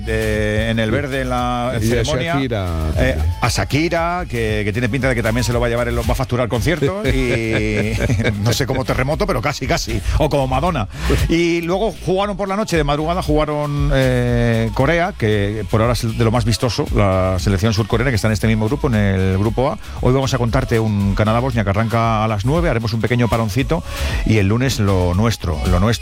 en el verde en la ceremonia. A Shakira, que tiene pinta de que también se lo va a llevar, va a facturar conciertos y no sé, como Terremoto, pero casi, o como Madonna. Y luego jugaron por la noche, de madrugada jugaron Corea, que por ahora es de lo más vistoso, la selección surcoreana, que está en este mismo grupo, en el grupo A. Hoy vamos a contarte un Canadá-Bosnia que arranca a las 9, haremos un pequeño paroncito y el lunes lo nuestro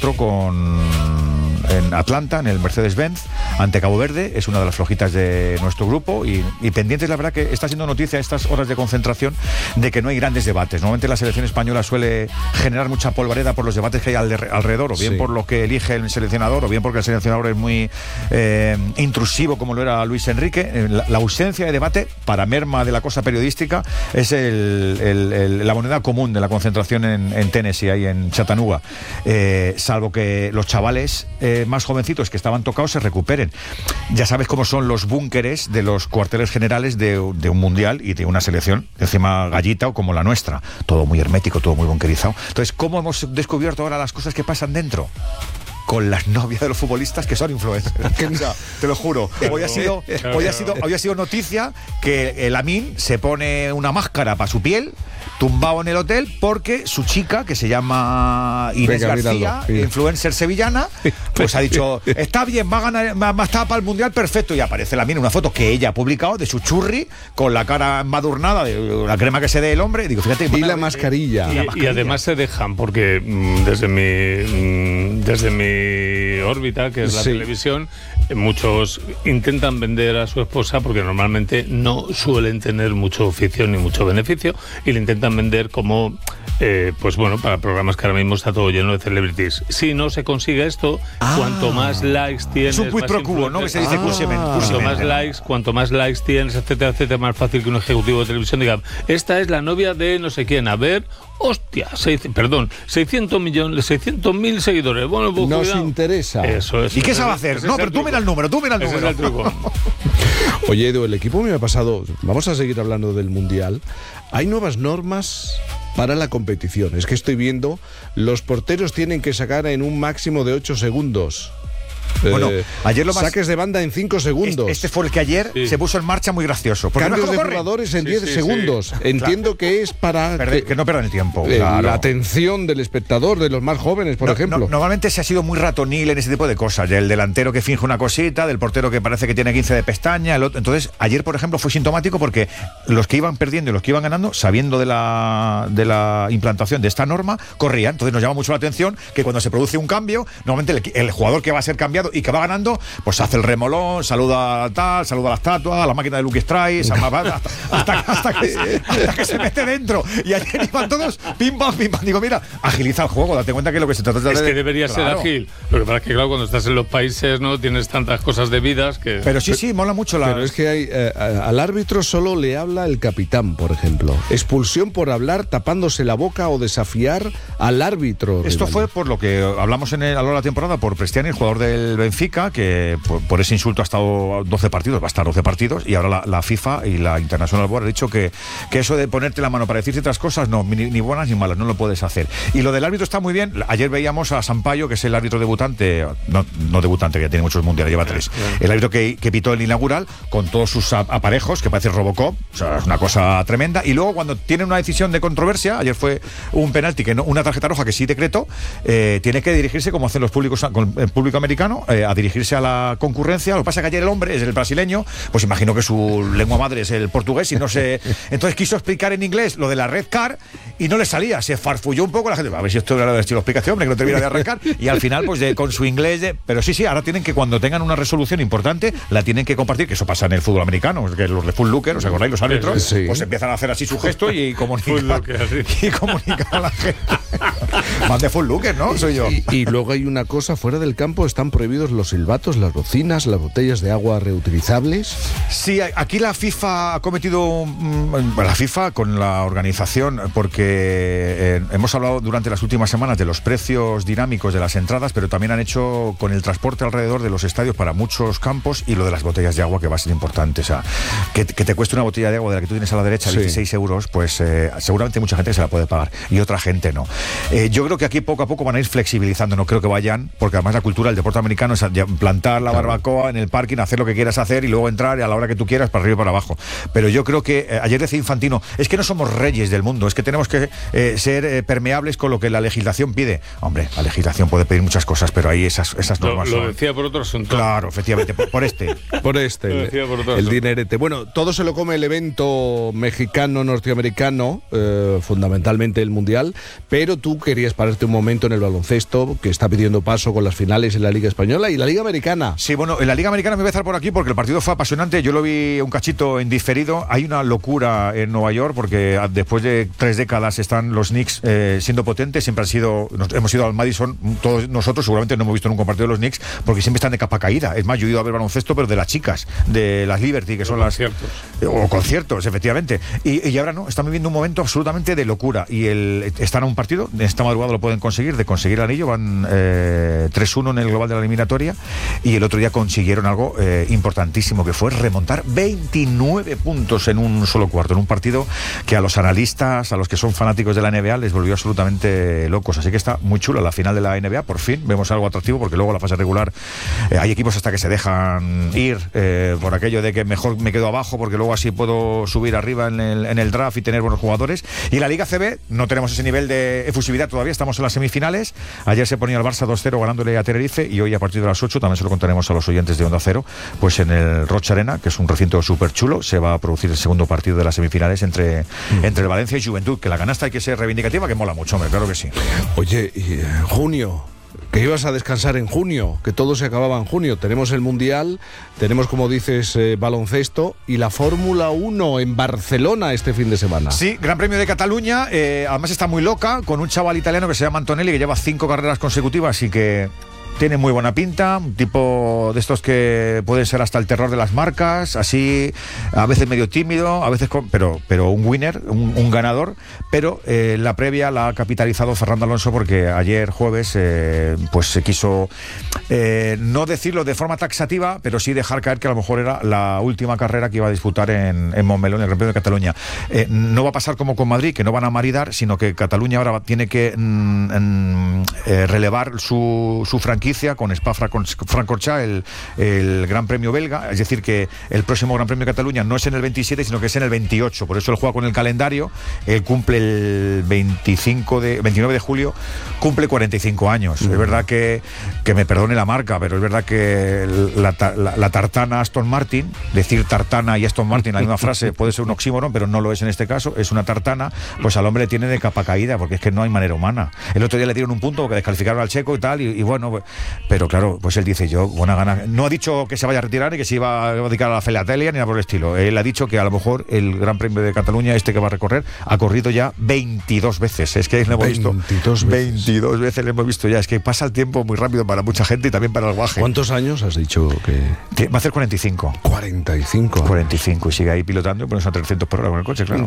en Atlanta, en el Mercedes-Benz, ante Cabo Verde. Es una de las flojitas de nuestro grupo y pendientes, la verdad que está siendo noticia a estas horas de concentración de que no hay grandes debates. Normalmente la selección española suele generar mucha polvareda por los debates que hay alrededor, o bien por lo que elige el seleccionador, o bien porque el seleccionador es muy intrusivo, como lo era Luis Enrique. La ausencia de debate, para merma de la cosa periodística, es la moneda común de la concentración en Tennessee, ahí en Chattanooga, salvo que los chavales más jovencitos que estaban tocados se recuperen. Ya sabes cómo son los búnkeres de los cuarteles generales de un mundial y de una selección, encima gallita o como la nuestra. Todo muy hermético, todo muy bunkerizado. Entonces, ¿cómo hemos descubierto ahora las cosas que pasan dentro? Con las novias de los futbolistas que son influencers. O sea, te lo juro. Hoy ha sido noticia que Lamine se pone una máscara para su piel, tumbado en el hotel, porque su chica, que se llama Inés García, influencer sevillana, pues ha dicho, está bien, va a ganar, va a estar para el mundial, perfecto. Y aparece Lamine una foto que ella ha publicado de su churri con la cara embadurnada de la crema que se dé el hombre. Y digo, fíjate, y la mascarilla. Y además se dejan, porque desde mi órbita, que es la televisión, muchos intentan vender a su esposa porque normalmente no suelen tener mucho oficio ni mucho beneficio, y le intentan vender como pues bueno, para programas que ahora mismo está todo lleno de celebrities. Si no se consigue esto, cuanto más likes tienes, es un quid pro quo, ¿no? Que se dice cuanto más likes tienes, etcétera, etcétera, más fácil que un ejecutivo de televisión diga, esta es la novia de no sé quién, a ver, hostia, 600.000 seguidores. Bueno, pues nos interesa. Eso es. ¿Y qué se va a hacer? No, pero tú mira el número. Ese es el truco. Oye, Edu, el equipo me ha pasado, vamos a seguir hablando del Mundial. Hay nuevas normas para la competición. Es que estoy viendo, los porteros tienen que sacar en un máximo de 8 segundos. Bueno, ayer saques de banda en 5 segundos. Este fue el que ayer se puso en marcha muy gracioso. Cambios de jugadores en 10 segundos. Entiendo que es para que no pierdan el tiempo. La atención del espectador, de los más jóvenes, por ejemplo. Normalmente se ha sido muy ratonil en ese tipo de cosas. Del delantero que finge una cosita, del portero que parece que tiene 15 de pestaña. Entonces, ayer, por ejemplo, fue sintomático porque los que iban perdiendo y los que iban ganando, sabiendo de la implantación de esta norma, corrían. Entonces nos llama mucho la atención que cuando se produce un cambio, normalmente el jugador que va a ser cambiado y que va ganando, pues hace el remolón, saluda a la estatua, a la máquina de Lucky Strike, hasta que se mete dentro. Y ayer iban todos pim pam. Digo, mira, agiliza el juego, date cuenta que lo que se trata es que debería ser ágil. Lo que pasa es que, claro, cuando estás en los países no tienes tantas cosas debidas que... Pero sí, mola mucho Pero es que hay, al árbitro solo le habla el capitán, por ejemplo. Expulsión por hablar tapándose la boca o desafiar al árbitro. Esto fue por lo que hablamos a lo largo de la temporada, por Prestiani, el jugador del Benfica, que por ese insulto ha estado 12 partidos, va a estar 12 partidos, y ahora la FIFA y la International Board ha dicho que eso de ponerte la mano para decir ciertas cosas, no, ni buenas ni malas, no lo puedes hacer. Y lo del árbitro está muy bien. Ayer veíamos a Sampaio, que es el árbitro debutante, no debutante, que ya tiene muchos mundiales, lleva 3. El árbitro que pitó el inaugural, con todos sus aparejos, que parece Robocop, o sea, es una cosa tremenda. Y luego, cuando tiene una decisión de controversia, ayer fue un penalti, que no, una tarjeta roja que sí decretó, tiene que dirigirse, como hacen los públicos, con el público americano, a dirigirse a la concurrencia. Lo que pasa es que ayer el hombre es el brasileño, pues imagino que su lengua madre es el portugués y no sé. Entonces quiso explicar en inglés lo de la red card y no le salía, se farfulló un poco la gente. A ver si esto era de estilo explicación, hombre, que no termina de arrancar. Y al final, pues con su inglés. Pero sí, ahora tienen que, cuando tengan una resolución importante, la tienen que compartir, que eso pasa en el fútbol americano, que los de Full Looker, ¿os acordáis? Los árbitros, pues empiezan a hacer así su gesto y comunicar a la gente. Más de Full Looker, ¿no? Soy yo. Y luego hay una cosa, fuera del campo están prohibidos los silbatos, las bocinas, las botellas de agua reutilizables. Sí, aquí la FIFA ha cometido, la FIFA con la organización, porque hemos hablado durante las últimas semanas de los precios dinámicos de las entradas, pero también han hecho con el transporte alrededor de los estadios para muchos campos, y lo de las botellas de agua, que va a ser importante. O sea, que te cueste una botella de agua de la que tú tienes a la derecha 16 euros, pues seguramente mucha gente se la puede pagar y otra gente no. Yo creo que aquí poco a poco van a ir flexibilizando, no creo que vayan, porque además la cultura del deporte americano americano es plantar la barbacoa en el parking, hacer lo que quieras hacer y luego entrar y a la hora que tú quieras para arriba y para abajo. Pero yo creo que ayer decía Infantino, es que no somos reyes del mundo, es que tenemos que ser permeables con lo que la legislación pide. Hombre, la legislación puede pedir muchas cosas, pero ahí esas normas lo decía por otro asunto. Claro, efectivamente, por este. Por el dinerete. Bueno, todo se lo come el evento mexicano-norteamericano, fundamentalmente el Mundial, pero tú querías pararte un momento en el baloncesto, que está pidiendo paso con las finales en la Liga Española y la Liga Americana. Sí, bueno, en la Liga Americana me voy a estar por aquí porque el partido fue apasionante, yo lo vi un cachito en diferido, hay una locura en Nueva York porque después de 3 décadas están los Knicks siendo potentes, siempre hemos ido al Madison, todos nosotros seguramente no hemos visto nunca un partido de los Knicks porque siempre están de capa caída, es más, yo he ido a ver baloncesto pero de las chicas, de las Liberty, que son conciertos, efectivamente, y ahora no, están viviendo un momento absolutamente de locura y están a un partido, esta madrugada lo pueden conseguir, de conseguir el anillo, van 3-1 en el global de la eliminatoria y el otro día consiguieron algo importantísimo que fue remontar 29 puntos en un solo cuarto, en un partido que a los analistas, a los que son fanáticos de la NBA les volvió absolutamente locos, así que está muy chula la final de la NBA, por fin vemos algo atractivo porque luego la fase regular hay equipos hasta que se dejan ir por aquello de que mejor me quedo abajo porque luego así puedo subir arriba en el draft y tener buenos jugadores. Y en la Liga CB no tenemos ese nivel de efusividad todavía, estamos en las semifinales. Ayer se ponía el Barça 2-0 ganándole a Tenerife y hoy a partir de las 8 también se lo contaremos a los oyentes de Onda Cero, pues en el Rocha Arena, que es un recinto súper chulo, se va a producir el segundo partido de las semifinales entre el Valencia y Juventud, que la canasta hay que ser reivindicativa, que mola mucho, hombre, claro que sí. Oye, y junio, que ibas a descansar en junio, que todo se acababa en junio. Tenemos el Mundial, tenemos, como dices, baloncesto y la Fórmula 1 en Barcelona este fin de semana. Sí, Gran Premio de Cataluña, además está muy loca, con un chaval italiano que se llama Antonelli, que lleva 5 carreras consecutivas y que tiene muy buena pinta, un tipo de estos que puede ser hasta el terror de las marcas, así, a veces medio tímido, a veces pero un winner, un ganador, pero la previa la ha capitalizado Fernando Alonso porque ayer jueves pues se quiso no decirlo de forma taxativa, pero sí dejar caer que a lo mejor era la última carrera que iba a disputar en Montmeló, en el Gran Premio de Cataluña. No va a pasar como con Madrid, que no van a maridar, sino que Cataluña ahora tiene que relevar su franquicia con Spa-Francorchamps, el Gran Premio belga, es decir que el próximo Gran Premio de Cataluña no es en el 27 sino que es en el 28, por eso él juega con el calendario, él cumple el 29 de julio, cumple 45 años. Es verdad que me perdone la marca, pero es verdad que la tartana Aston Martin, decir tartana y Aston Martin en la misma frase puede ser un oxímoron, pero no lo es en este caso, es una tartana, pues al hombre le tiene de capa caída, porque es que no hay manera humana. El otro día le dieron un punto porque descalificaron al checo y tal, y bueno, pero claro, pues él dice, yo, buena gana, no ha dicho que se vaya a retirar y que se iba a dedicar a la filatelia ni nada por el estilo. Él ha dicho que a lo mejor el Gran Premio de Cataluña, este que va a recorrer, ha corrido ya 22 veces. Es que le hemos visto 22 veces le hemos visto ya. Es que pasa el tiempo muy rápido para mucha gente y también para el guaje. ¿Cuántos años has dicho que...? Va a hacer 45. 45 y sigue ahí pilotando y pones a 300 por hora con el coche, claro.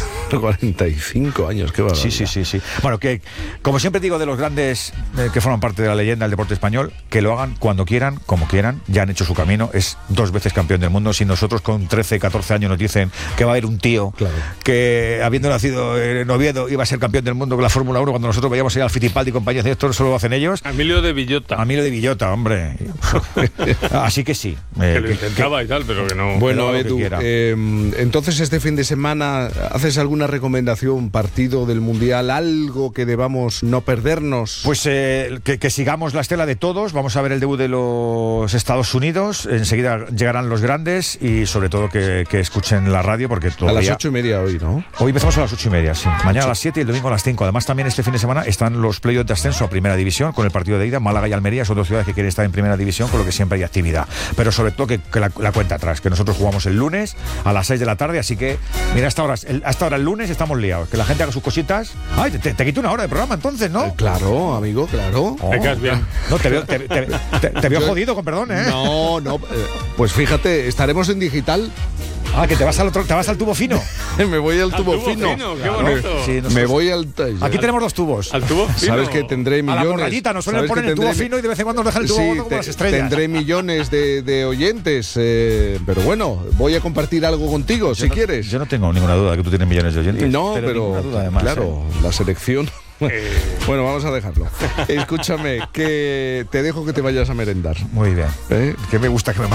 45 años, qué barbaridad. Sí. Bueno, que como siempre digo de los grandes que forman parte de la leyenda del deporte español, que lo hagan cuando quieran, como quieran, ya han hecho su camino, es 2 veces campeón del mundo. Si nosotros con 13, 14 años nos dicen que va a haber un tío que habiendo nacido en Oviedo iba a ser campeón del mundo con la Fórmula 1, cuando nosotros veíamos ir al Fittipaldi y compañías de esto, solo lo hacen ellos. Emilio de Villota, hombre. Así que sí. Que lo intentaba y tal, pero que no. Bueno, Edu, entonces este fin de semana, ¿haces alguna recomendación, partido del Mundial, algo que debamos no perdernos? Pues que sigamos la estela de todos, vamos a ver el debut de los Estados Unidos, enseguida llegarán los grandes y sobre todo que escuchen la radio porque todavía... A las 8:30 hoy, ¿no? Hoy empezamos a las 8:30, sí. Mañana a las 7 y el domingo a las 5. Además también este fin de semana están los playoffs de ascenso a Primera División con el partido de ida. Málaga y Almería son 2 ciudades que quieren estar en Primera División, con lo que siempre hay actividad. Pero sobre todo que la cuenta atrás, que nosotros jugamos el lunes a las 6 de la tarde, así que mira, hasta ahora el lunes estamos liados. Que la gente haga sus cositas. Ay, te quito una hora de programa entonces, ¿no? Claro, amigo, claro. Te quedas bien. No, te veo jodido, con perdón, ¿eh? No, pues fíjate, estaremos en digital. Ah, que te vas al tubo fino. Me voy al tubo fino. Qué bonito. Sí, me voy al... Aquí tenemos 2 tubos. Al tubo fino. Sabes que tendré millones. A la morrayita nos suelen poner el tubo fino y de vez en cuando nos dejan el tubo gordo como las estrellas. Tendré millones de oyentes, pero bueno, voy a compartir algo contigo, si quieres. Yo no tengo ninguna duda de que tú tienes millones de oyentes. No, pero duda, además, claro, la selección Bueno, vamos a dejarlo. Escúchame, que te dejo que te vayas a merendar. Muy bien. Que me gusta que me